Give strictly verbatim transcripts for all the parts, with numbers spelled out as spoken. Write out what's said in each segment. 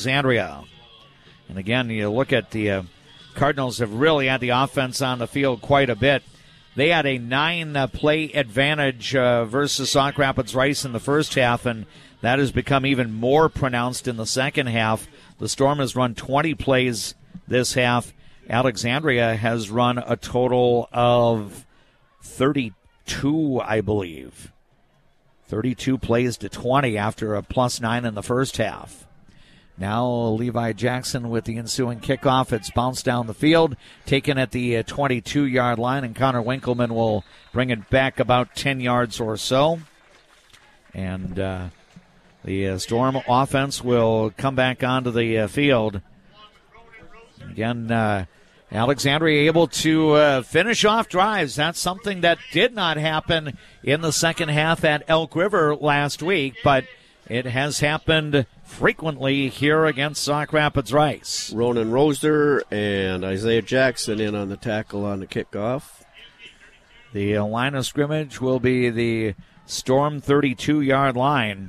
Alexandria. And again, you look at the uh, Cardinals have really had the offense on the field quite a bit. They had a nine-play uh, advantage uh, versus Sauk Rapids Rice in the first half, and that has become even more pronounced in the second half. The Storm has run twenty plays this half. Alexandria has run a total of thirty-two, I believe. thirty-two plays to twenty after a plus nine in the first half. Now Levi Jackson with the ensuing kickoff. It's bounced down the field, taken at the twenty-two-yard line, and Connor Winkleman will bring it back about ten yards or so. And uh, the uh, Storm offense will come back onto the uh, field. Again, uh, Alexandria able to uh, finish off drives. That's something that did not happen in the second half at Elk River last week, but it has happened frequently here against Sauk Rapids Rice. Ronan Roser and Isaiah Jackson in on the tackle on the kickoff. The uh, line of scrimmage will be the Storm thirty-two-yard line.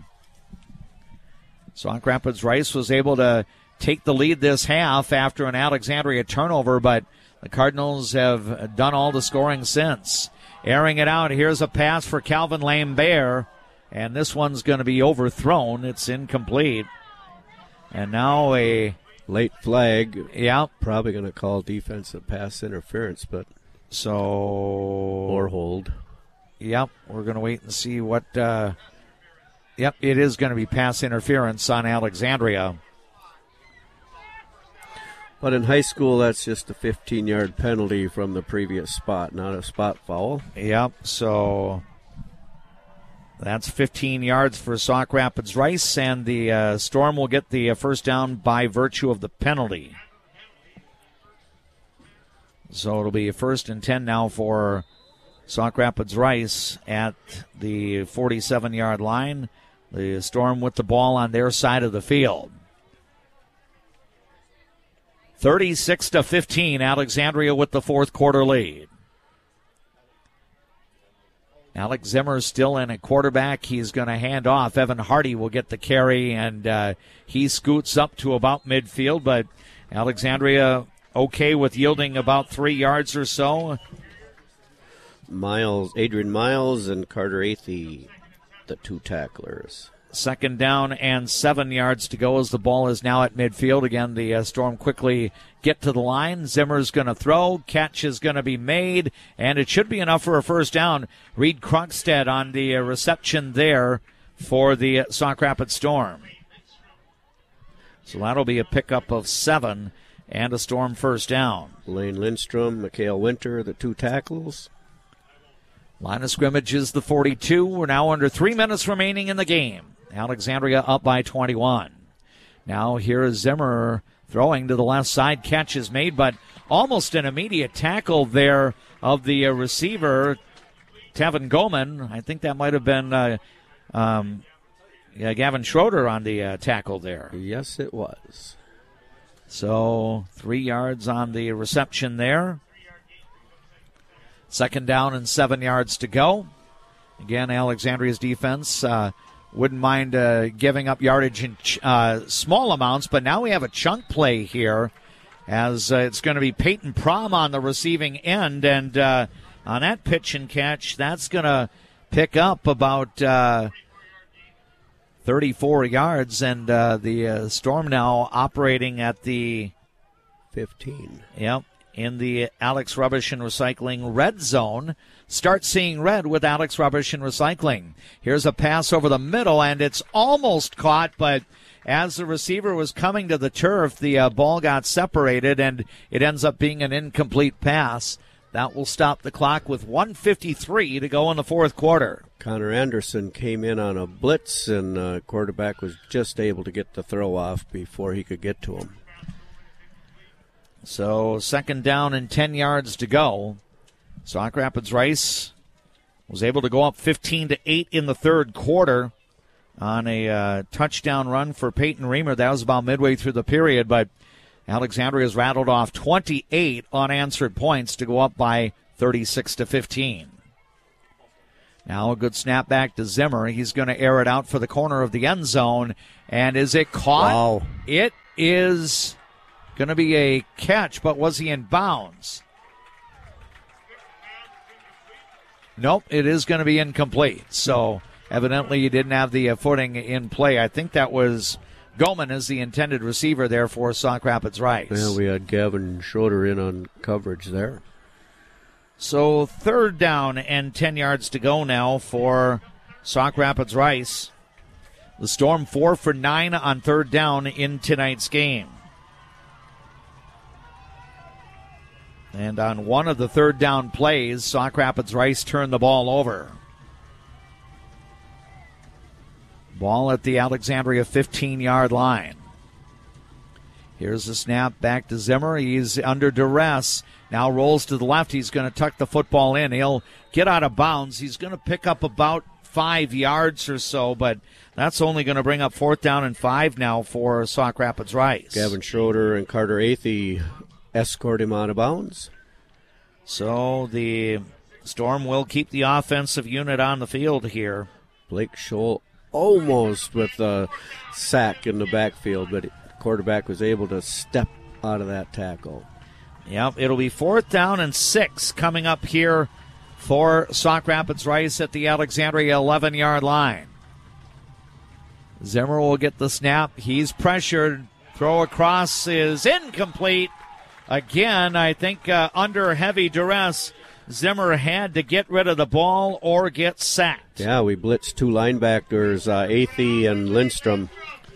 Sauk Rapids Rice was able to take the lead this half after an Alexandria turnover, but the Cardinals have done all the scoring since. Airing it out, here's a pass for Calvin Lambert, and this one's going to be overthrown. It's incomplete. And now a late flag. Yeah. Probably going to call defensive pass interference, but so or hold. Yep, we're going to wait and see what. Uh, yep, it is going to be pass interference on Alexandria. But in high school, that's just a fifteen-yard penalty from the previous spot, not a spot foul. Yep, so that's fifteen yards for Sauk Rapids Rice, and the uh, Storm will get the uh, first down by virtue of the penalty. So it'll be a first and ten now for Sauk Rapids Rice at the forty-seven-yard line. The Storm with the ball on their side of the field. thirty-six to fifteen, Alexandria with the fourth quarter lead. Alex Zimmer still in at quarterback. He's going to hand off. Evan Hardy will get the carry, and uh, he scoots up to about midfield, but Alexandria okay with yielding about three yards or so. Miles, Adrian Miles and Carter Athey, the two tacklers. Second down and seven yards to go as the ball is now at midfield. Again, the uh, Storm quickly get to the line. Zimmer's going to throw. Catch is going to be made, and it should be enough for a first down. Reed Krogstad on the uh, reception there for the uh, Sauk Rapids Storm. So that'll be a pickup of seven and a Storm first down. Lane Lindstrom, Mikhail Winter, the two tackles. Line of scrimmage is the forty-two. We're now under three minutes remaining in the game. Alexandria up by twenty-one. Now here is Zimmer throwing to the left side. Catch is made, but almost an immediate tackle there of the uh, receiver, Tevin Goman. I think that might have been uh, um, yeah, Gavin Schroeder on the uh, tackle there. Yes, it was. So three yards on the reception there. Second down and seven yards to go. Again, Alexandria's defense uh, wouldn't mind uh, giving up yardage in ch- uh, small amounts, but now we have a chunk play here as uh, it's going to be Peyton Prom on the receiving end, and uh, on that pitch and catch, that's going to pick up about uh, thirty-four yards, and uh, the uh, Storm now operating at the fifteen. Yep. In the Alex Rubbish and Recycling red zone. Start seeing red with Alex Rubbish and Recycling. Here's a pass over the middle, and it's almost caught, but as the receiver was coming to the turf, the uh, ball got separated, and it ends up being an incomplete pass. That will stop the clock with one fifty-three to go in the fourth quarter. Connor Anderson came in on a blitz, and the quarterback was just able to get the throw off before he could get to him. So second down and ten yards to go. Sauk Rapids Rice was able to go up fifteen to eight in the third quarter on a uh, touchdown run for Peyton Reamer. That was about midway through the period, but Alexandria's rattled off twenty-eight unanswered points to go up by thirty-six to fifteen. Now a good snap back to Zimmer. He's going to air it out for the corner of the end zone. And is it caught? Wow. It is going to be a catch, but was he in bounds? Nope, it is going to be incomplete. So evidently you didn't have the uh, footing in play. I think that was Goman as the intended receiver there for Sauk Rapids Rice. Yeah, we had Gavin Schroeder in on coverage there. So third down and ten yards to go now for Sauk Rapids Rice. The Storm four for nine on third down in tonight's game. And on one of the third down plays, Sauk Rapids Rice turned the ball over. Ball at the Alexandria fifteen-yard line. Here's the snap back to Zimmer. He's under duress. Now rolls to the left. He's going to tuck the football in. He'll get out of bounds. He's going to pick up about five yards or so, but that's only going to bring up fourth down and five now for Sauk Rapids Rice. Gavin Schroeder and Carter Athey escort him out of bounds. So the Storm will keep the offensive unit on the field here. Blake Scholl almost with a sack in the backfield, but the quarterback was able to step out of that tackle. Yep, it'll be fourth down and six coming up here for Sauk Rapids Rice at the Alexandria eleven-yard line. Zimmer will get the snap. He's pressured. Throw across is incomplete. Again, I think uh, under heavy duress, Zimmer had to get rid of the ball or get sacked. Yeah, we blitzed two linebackers, uh, Athey and Lindstrom.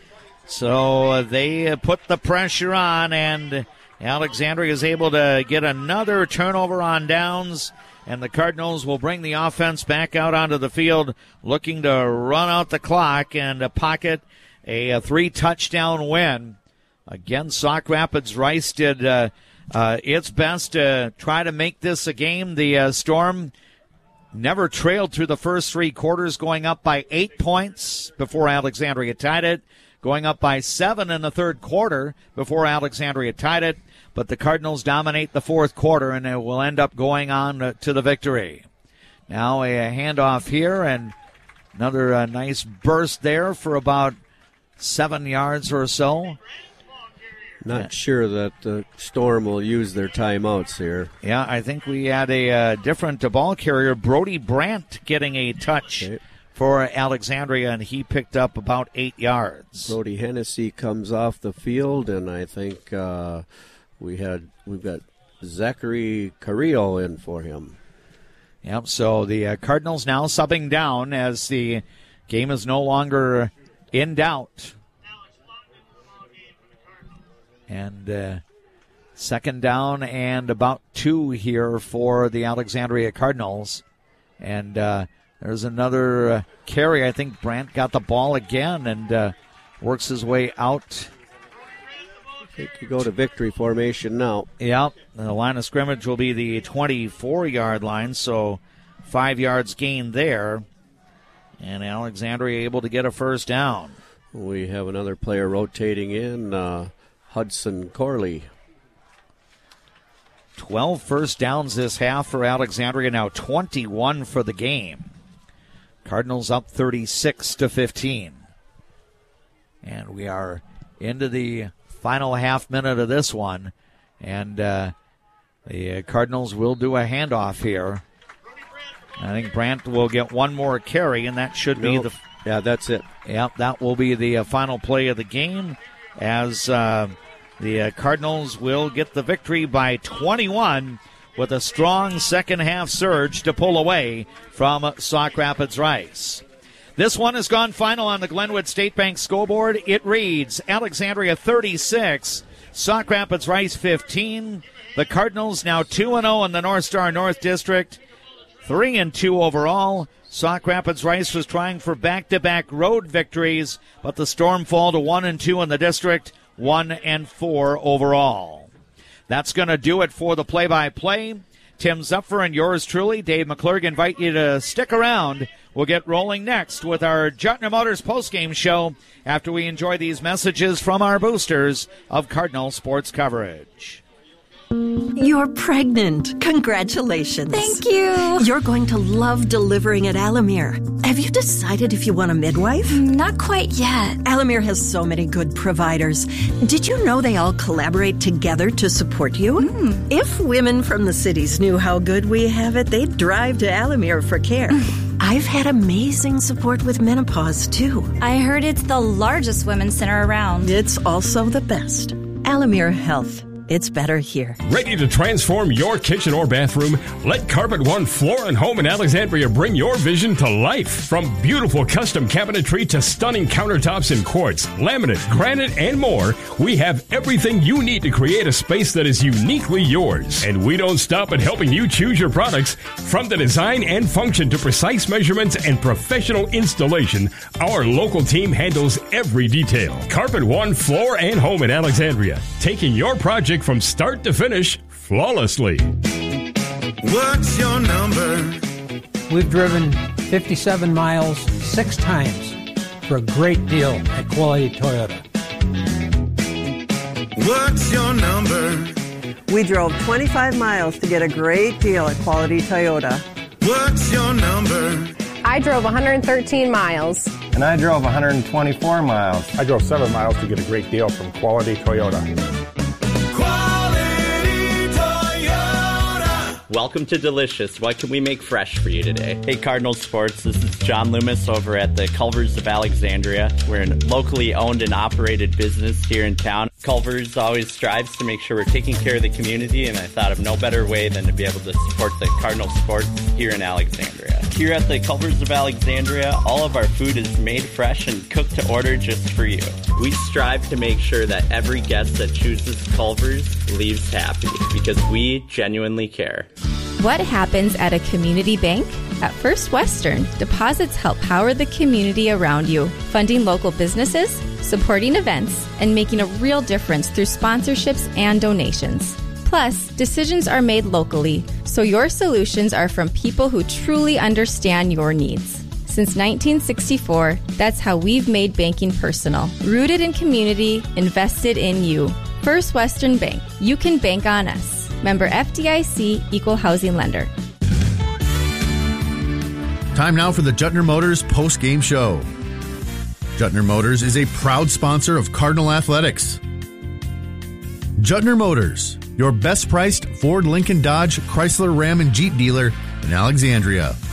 So uh, they uh, put the pressure on, and Alexandria is able to get another turnover on downs, and the Cardinals will bring the offense back out onto the field, looking to run out the clock and uh, pocket a, a three-touchdown win. Again, Sauk Rapids Rice did uh, uh, its best to try to make this a game. The uh, Storm never trailed through the first three quarters, going up by eight points before Alexandria tied it, going up by seven in the third quarter before Alexandria tied it. But the Cardinals dominate the fourth quarter, and it will end up going on to the victory. Now a handoff here, and another uh, nice burst there for about seven yards or so. Not yeah. sure that the Storm will use their timeouts here. Yeah, I think we had a uh, different uh, ball carrier, Brody Brandt, getting a touch okay. for Alexandria, and he picked up about eight yards. Brody Hennessy comes off the field, and I think uh, we had we've got Zachary Carrillo in for him. Yep. So the uh, Cardinals now subbing down as the game is no longer in doubt. And uh, second down and about two here for the Alexandria Cardinals. And uh, there's another uh, carry. I think Brandt got the ball again and uh, works his way out. I think you go to victory formation now. Yep. The line of scrimmage will be the twenty-four-yard line, so five yards gained there. And Alexandria able to get a first down. We have another player rotating in. Uh, Hudson Corley. twelve first downs this half for Alexandria, now twenty-one for the game. Cardinals up thirty-six to fifteen. And we are into the final half minute of this one. And uh, the Cardinals will do a handoff here. I think Brandt will get one more carry, and that should nope. be the... Yeah, that's it. Yep, that will be the uh, final play of the game, as uh, the uh, Cardinals will get the victory by twenty-one with a strong second-half surge to pull away from Sauk Rapids Rice. This one has gone final on the Glenwood State Bank scoreboard. It reads Alexandria thirty-six, Sauk Rapids Rice fifteen. The Cardinals now two and oh in the North Star North District, three and two overall. Sauk Rapids Rice was trying for back-to-back road victories, but the Storm fall to one and two in the district, one and four overall. That's going to do it for the play-by-play. Tim Zupfer and yours truly, Dave McClurg, invite you to stick around. We'll get rolling next with our Jutner Motors postgame show after we enjoy these messages from our boosters of Cardinal sports coverage. You're pregnant. Congratulations. Thank you. You're going to love delivering at Alamere. Have you decided if you want a midwife? Not quite yet. Alamere has so many good providers. Did you know they all collaborate together to support you? Mm. If women from the cities knew how good we have it, they'd drive to Alamere for care. I've had amazing support with menopause, too. I heard it's the largest women's center around. It's also the best. Alamere Health. It's better here. Ready to transform your kitchen or bathroom? Let Carpet One Floor and Home in Alexandria bring your vision to life. From beautiful custom cabinetry to stunning countertops in quartz, laminate, granite, and more, we have everything you need to create a space that is uniquely yours. And we don't stop at helping you choose your products. From the design and function to precise measurements and professional installation, our local team handles every detail. Carpet One Floor and Home in Alexandria, taking your project from start to finish flawlessly. What's your number? We've driven fifty-seven miles six times for a great deal at Quality Toyota. What's your number? We drove twenty-five miles to get a great deal at Quality Toyota. What's your number? I drove one hundred thirteen miles. And I drove one hundred twenty-four miles. I drove seven miles to get a great deal from Quality Toyota. Welcome to Delicious. What can we make fresh for you today? Hey, Cardinal Sports. This is John Loomis over at the Culvers of Alexandria. We're a locally owned and operated business here in town. Culvers always strives to make sure we're taking care of the community, and I thought of no better way than to be able to support the Cardinal Sports here in Alexandria. Here at the Culvers of Alexandria, all of our food is made fresh and cooked to order just for you. We strive to make sure that every guest that chooses Culvers leaves happy because we genuinely care. What happens at a community bank? At First Western, deposits help power the community around you, funding local businesses, supporting events, and making a real difference through sponsorships and donations. Plus, decisions are made locally, so your solutions are from people who truly understand your needs. Since nineteen sixty-four, that's how we've made banking personal. Rooted in community, invested in you. First Western Bank. You can bank on us. Member F D I C, Equal Housing Lender. Time now for the Juttner Motors post-game show. Juttner Motors is a proud sponsor of Cardinal Athletics. Juttner Motors, your best-priced Ford, Lincoln, Dodge, Chrysler, Ram, and Jeep dealer in Alexandria.